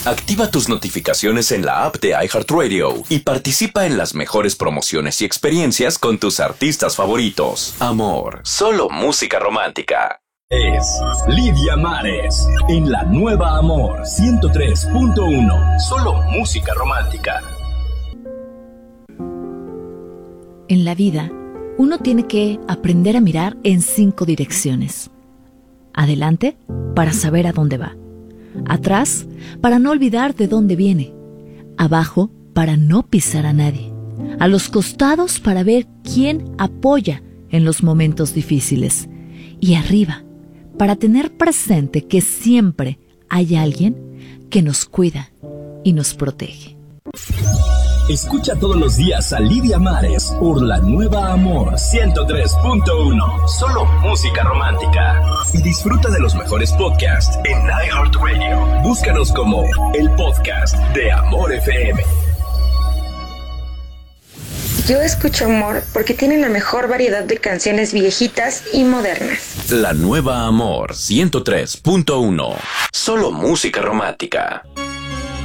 Activa tus notificaciones en la app de iHeartRadio y participa en las mejores promociones y experiencias con tus artistas favoritos. Amor, solo música romántica. Es Lidia Mares en La Nueva Amor 103.1. Solo música romántica. En la vida, uno tiene que aprender a mirar en 5 direcciones. Adelante, para saber a dónde va. Atrás, para no olvidar de dónde viene. Abajo, para no pisar a nadie. A los costados, para ver quién apoya en los momentos difíciles. Y arriba, para tener presente que siempre hay alguien que nos cuida y nos protege. Escucha todos los días a Lidia Mares por La Nueva Amor 103.1. Solo música romántica. Y disfruta de los mejores podcasts en iHeartRadio. Búscanos como el podcast de Amor FM. Yo escucho Amor porque tienen la mejor variedad de canciones viejitas y modernas. La Nueva Amor 103.1. Solo música romántica.